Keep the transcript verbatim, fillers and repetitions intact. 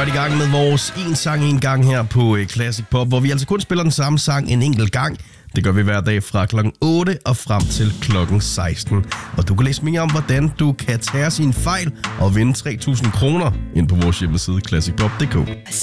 godt i gang med vores en sang en gang her på Classic Pop, hvor vi altså kun spiller den samme sang en enkelt gang. Det gør vi hver dag fra klokken otte og frem til klokken seksten. Og du kan læse mere om, hvordan du kan tage sin fejl og vinde tre tusind kroner ind på vores hjemmeside classic pop punktum d k.